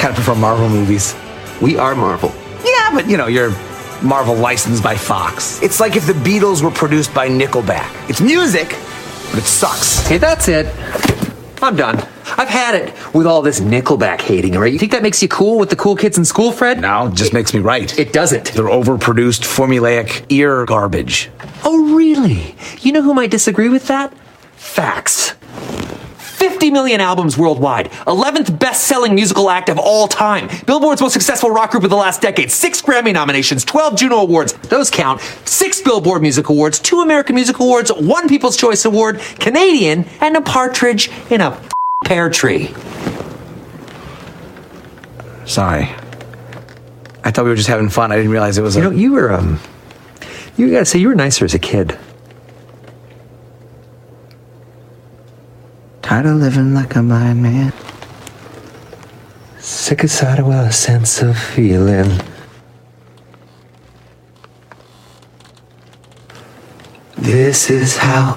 kind of prefer Marvel movies. We are Marvel. Yeah, but you're Marvel licensed by Fox. It's like if the Beatles were produced by Nickelback. It's music, but it sucks. Hey, that's it. I'm done. I've had it with all this Nickelback hating, right? You think that makes you cool with the cool kids in school, Fred? No, it just makes me right. It doesn't. They're overproduced, formulaic ear garbage. Oh, really? You know who might disagree with that? Facts. 50 million albums worldwide. 11th best-selling musical act of all time. Billboard's most successful rock group of the last decade. 6 Grammy nominations, 12 Juno Awards. Those count. 6 Billboard Music Awards, 2 American Music Awards, 1 People's Choice Award, Canadian, and a partridge in a pear tree. Sorry. I thought we were just having fun. I didn't realize it was you gotta say, you were nicer as a kid. Tired of living like a blind man. Sick aside of a sense of feeling. This is how